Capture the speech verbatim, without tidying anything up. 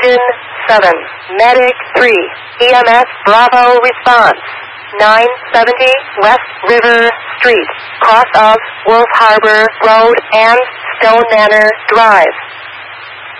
Engine seven, Medic three, E M S Bravo response. nine seventy West River Street, cross of Wolf Harbor Road and Stone Manor Drive.